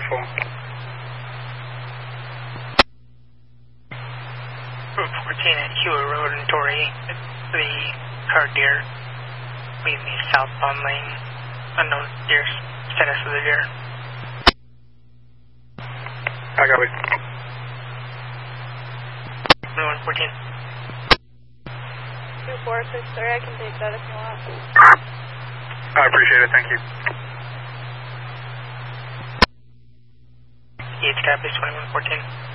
full. Route 14 at Hewitt Road in Torrey. The car deer leaving the southbound lane. Unknown deer status of the deer. I got it. 114. 2463, I can take that if you want. I appreciate it, thank you. Each copies 2114.